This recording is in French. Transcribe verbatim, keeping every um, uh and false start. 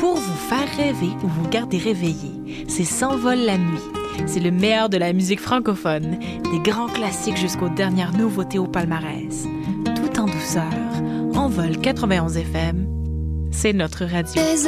pour vous faire rêver ou vous garder réveillé. C'est S'envole la nuit. C'est le meilleur de la musique francophone, des grands classiques jusqu'aux dernières nouveautés au palmarès. Tout en douceur, Envol quatre-vingt-onze F M, c'est notre radio.